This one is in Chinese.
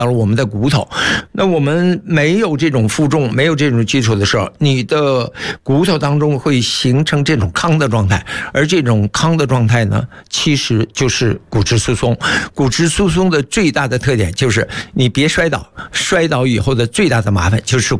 我们的骨头。那我们没有这种负重，没有这种基础的时候，你的骨头当中会形成这种康的状态，而这种康的状态呢，其实就是骨质疏松。骨质疏松的最大的特点就是你别摔倒，摔倒以后的最大的麻烦就是